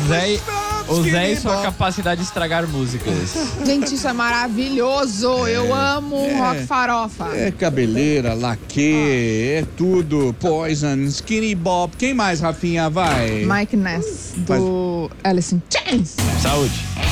O Zé e sua capacidade de estragar músicas. Gente, isso é maravilhoso. Eu amo rock farofa. É cabeleira, laque, é tudo. Poison, Skinny Bob. Quem mais, Rafinha? Vai. Mike Ness, do Alice in Chains. Saúde.